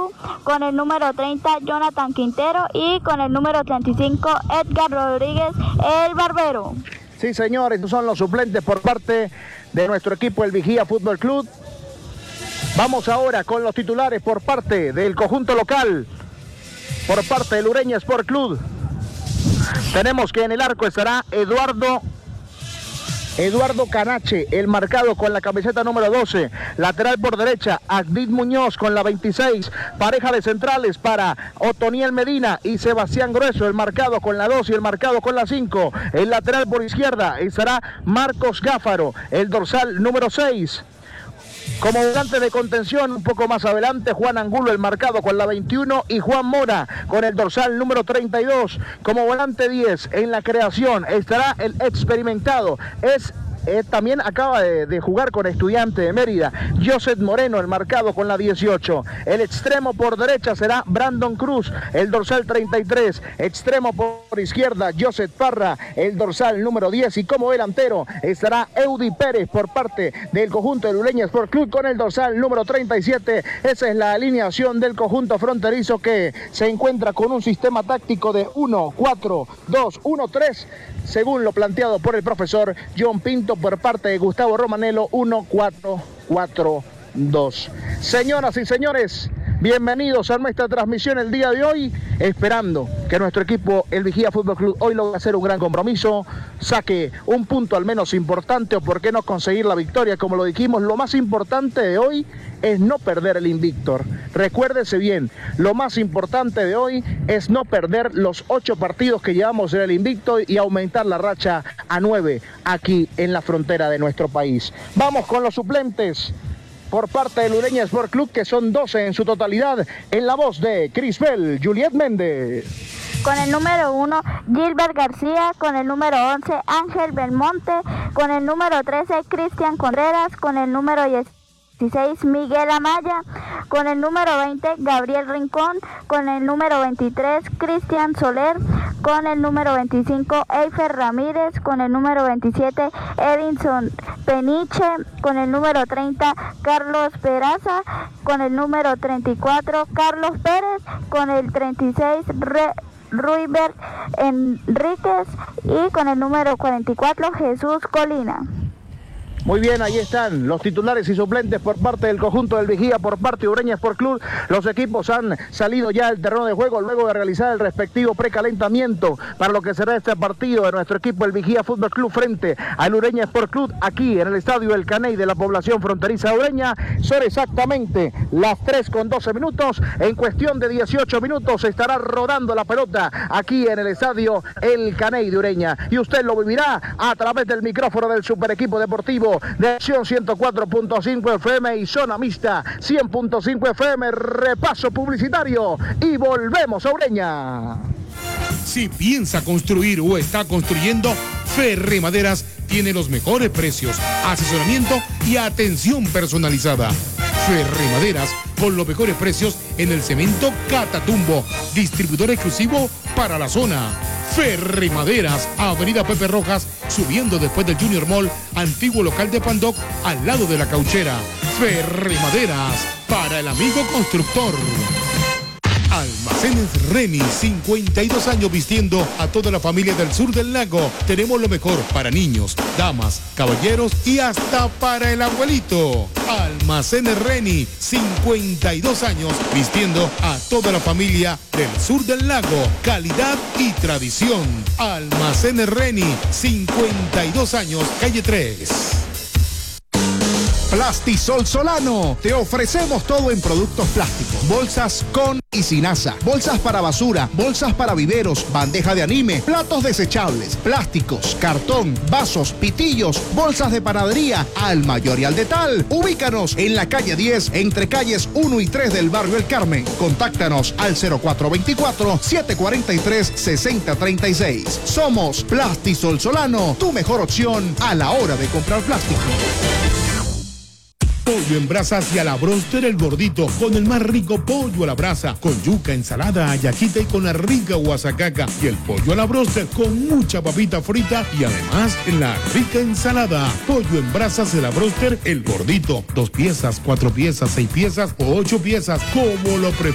Abreu, con el número 30 Jonathan Quintero y con el número 35 Edgar Rodríguez, el Barbero. Sí, señores, estos son los suplentes por parte de nuestro equipo, el Vigía Fútbol Club. Vamos ahora con los titulares por parte del conjunto local, por parte del Ureña Sport Club. Tenemos que en el arco estará Eduardo Canache, el marcado con la camiseta número 12. Lateral por derecha, Agdid Muñoz con la 26. Pareja de centrales para Otoniel Medina y Sebastián Grueso, el marcado con la 2 y el marcado con la 5. El lateral por izquierda estará Marcos Gáfaro, el dorsal número 6. Como volante de contención, un poco más adelante, Juan Angulo, el marcado con la 21, y Juan Mora con el dorsal número 32. Como volante 10 en la creación estará el experimentado, también acaba de jugar con Estudiante de Mérida, Joseph Moreno, el marcado con la 18. El extremo por derecha será Brandon Cruz, el dorsal 33. Extremo por izquierda, Joseph Parra, el dorsal número 10. Y como delantero estará Eudi Pérez por parte del conjunto del Ureña Sport Club con el dorsal número 37. Esa es la alineación del conjunto fronterizo, que se encuentra con un sistema táctico de 1-4-2-1-3, según lo planteado por el profesor John Pinto, por parte de Gustavo Romanello, 1-4-4-2. Señoras y señores, bienvenidos a nuestra transmisión el día de hoy, esperando que nuestro equipo, el Vigía Fútbol Club, hoy logre hacer un gran compromiso, saque un punto al menos importante, o por qué no conseguir la victoria. Como lo dijimos, lo más importante de hoy es no perder el invicto. Recuérdese bien, lo más importante de hoy es no perder los 8 partidos que llevamos en el invicto y aumentar la racha a 9 aquí en la frontera de nuestro país. Vamos con los suplentes por parte del Ureña Sport Club, que son 12 en su totalidad, en la voz de Crisbel Juliet Méndez. Con el número 1, Gilbert García. Con el número 11, Ángel Belmonte. Con el número 13, Cristian Contreras. Con el número 16, Miguel Amaya. Con el número 20, Gabriel Rincón. Con el número 23, Cristian Soler. Con el número 25, Eifer Ramírez. Con el número 27, Edinson Peniche. Con el número 30, Carlos Peraza. Con el número 34, Carlos Pérez. Con el 36, Ruibert Enríquez. Y con el número 44, Jesús Colina. Muy bien, ahí están los titulares y suplentes por parte del conjunto del Vigía, por parte de Ureña Sport Club. Los equipos han salido ya al terreno de juego luego de realizar el respectivo precalentamiento para lo que será este partido de nuestro equipo, el Vigía Fútbol Club, frente al Ureña Sport Club, aquí en el estadio El Caney de la población fronteriza de Ureña. Son exactamente las 3:12. En cuestión de 18 minutos estará rodando la pelota aquí en el estadio El Caney de Ureña, y usted lo vivirá a través del micrófono del super equipo deportivo de Acción 104.5 FM y Zona Mixta 100.5 FM. Repaso publicitario y volvemos a Ureña. Si piensa construir o está construyendo, Ferremaderas tiene los mejores precios, asesoramiento y atención personalizada. Ferremaderas, con los mejores precios en el cemento Catatumbo, distribuidor exclusivo para la zona. Ferremaderas, Avenida Pepe Rojas, subiendo después del Junior Mall, antiguo local de Pandoc, al lado de la Cauchera. Ferremaderas, para el amigo constructor. Almacenes Reni, 52 años vistiendo a toda la familia del sur del lago. Tenemos lo mejor para niños, damas, caballeros y hasta para el abuelito. Almacenes Reni, 52 años vistiendo a toda la familia del sur del lago. Calidad y tradición. Almacenes Reni, 52 años, calle 3. Plastisol Solano. Te ofrecemos todo en productos plásticos. Bolsas con y sin asa. Bolsas para basura. Bolsas para viveros. Bandeja de anime. Platos desechables. Plásticos. Cartón. Vasos. Pitillos. Bolsas de panadería. Al mayor y al detal. Ubícanos en la calle 10, entre calles 1 y 3 del barrio El Carmen. Contáctanos al 0424-743-6036. Somos Plastisol Solano. Tu mejor opción a la hora de comprar plástico. Pollo en brasas y a la bróster El Gordito, con el más rico pollo a la brasa, con yuca, ensalada, ayaquita y con la rica guasacaca. Y el pollo a la bróster con mucha papita frita y además la rica ensalada. Pollo en brasas de la bróster El Gordito. 2 piezas, 4 piezas, 6 piezas o 8 piezas, como lo prefieras.